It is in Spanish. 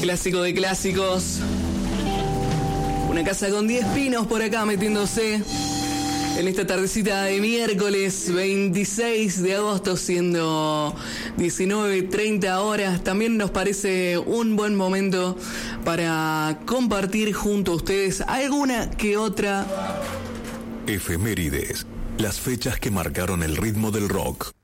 Clásico de clásicos. Una casa con 10 pinos por acá metiéndose en esta tardecita de miércoles 26 de agosto, siendo 19:30 horas. También nos parece un buen momento para compartir junto a ustedes alguna que otra efemérides, las fechas que marcaron el ritmo del rock.